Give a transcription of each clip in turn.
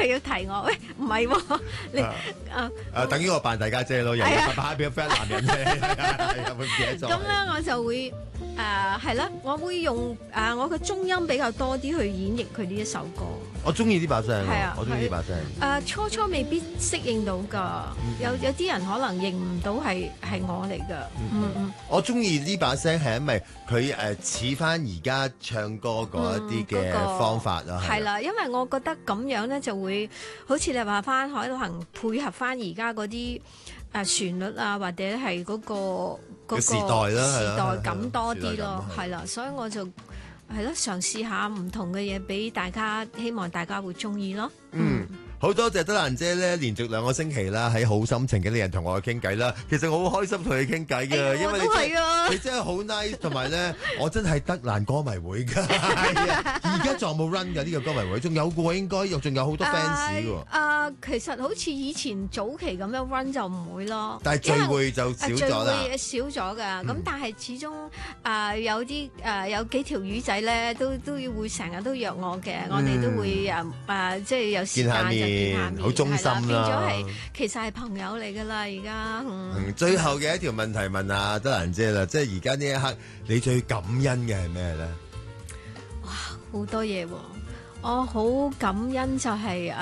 佢要提我，喂，唔係喎，你等於我扮大家姐咯，由爸爸變咗 friend 男人啫，係啊，會唔記得咗。 咁咧我就會係啦，我會用我嘅中音比較多啲去演繹佢呢一首歌。 我中意呢把聲， 係啊， 我中意呢把聲。 初未必適應到㗎，有啲人可能認唔到係我嚟㗎。 我中意呢把聲係因為佢似翻而家唱歌嗰一啲嘅方法咯。 係啦，因為我覺得咁樣咧就會好似你話翻海陸行配合翻而家嗰啲旋律啊，或者係嗰個時代啦， 時代感多啲咯，係啦，所以我就係咯嘗試下唔同嘅嘢俾大家，希望大家會中意咯。 好多謝德蘭姐咧，連續2個星期啦，喺好心情嘅人同我傾偈啦。其實我好開心同你傾偈嘅，因為你真係好 nice， 同埋咧，我真係德蘭歌迷會㗎。係啊，而家仲有冇 run 㗎呢個歌迷會？仲有個應該，仲有好多 fans 㗎。 其實好似以前早期咁樣 run 就唔會咯。 但係聚會就少咗啦。 聚會少咗㗎，咁但係始終有啲有幾條魚仔咧，都會成日都約我嘅，我哋都會即係有時間就。 好忠心啦， 變咗係其實係朋友嚟噶啦，而家。 最後嘅一條問題問阿德蘭姐啦，即係而家呢一刻你最感恩嘅係咩咧？ 哇，好多嘢喎！我好感恩就係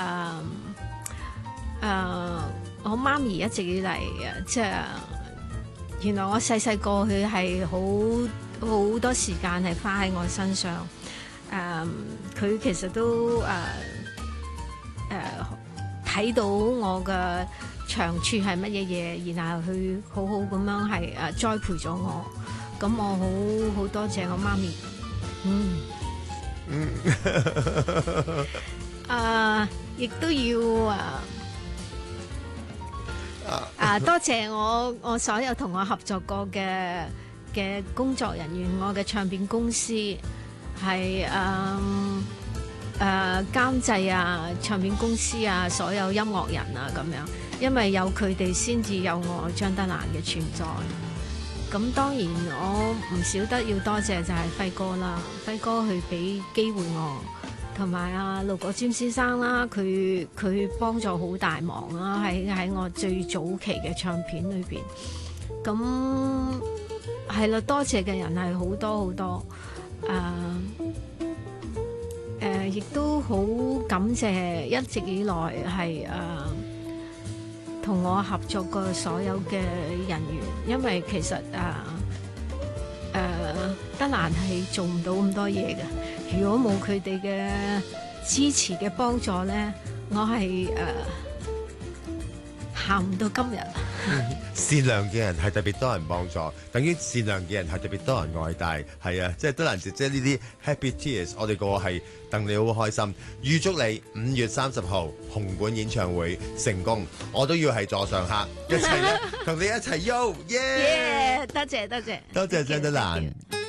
我媽咪一直以嚟即係原來我細個佢係好多時間係花喺我身上。佢其實都睇到我嘅長處係乜嘢嘢，然後佢好好咁樣係栽培咗我，咁我好多謝我媽咪。亦都要多謝我所有同我合作過嘅工作人員，我嘅唱片公司係監製唱片公司所有音樂人咁樣，因為有佢哋先至有我張德蘭嘅存在。咁當然我唔少得要多謝就係輝哥啦，輝哥去俾機會我，同埋盧國沾先生啦，佢幫助好大忙啦，喺我最早期嘅唱片裏邊。咁係啦，多謝嘅人係好多好多。亦都好感謝一直以來係同我合作過所有嘅人員，因為其實德蘭係做唔到咁多嘢嘅，如果冇佢哋嘅支持嘅幫助咧，我係行唔到今日。 善良嘅人係特別多人幫助，等於善良嘅人係特別多人愛戴，係啊，即係德蘭姐姐呢啲 Happy Tears， 我哋個個係戥你好開心，預祝你5月30號紅館演唱會成功，我都要係座上客，一齊咧同你一齊 Yo， 多謝多謝張德蘭。